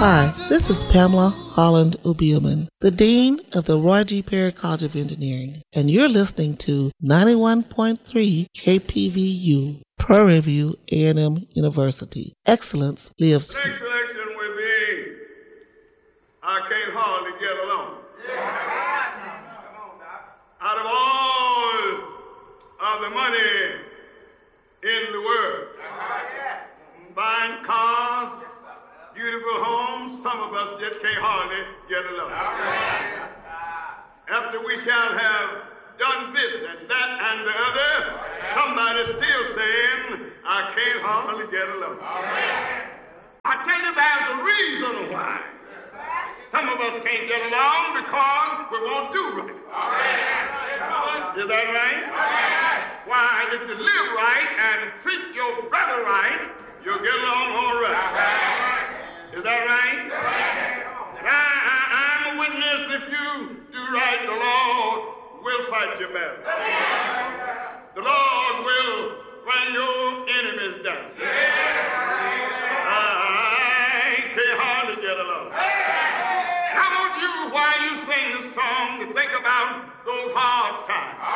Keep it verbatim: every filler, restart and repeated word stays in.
Hi, this is Pamela Holland Ubielman, the Dean of the Roy G. Perry College of Engineering, and you're listening to ninety-one point three K P V U, Prairie View A and M University. Excellence lives here. Next election will be, I can't hardly get along. Out of all of the money in the world, buying cars, beautiful homes, some of us just can't hardly get along. After we shall have done this and that and the other, somebody's still saying, I can't hardly get along. I tell you, there's a reason why some of us can't get along, because we won't do right. Is that right? Why, if you live right and treat your brother right, you'll get along all right. Is that right? I, I, I'm a witness. If you do right, the Lord will fight your battle. The Lord will bring your enemies down. I can't hardly get along. I want you, while you sing the song, to think about those hard times.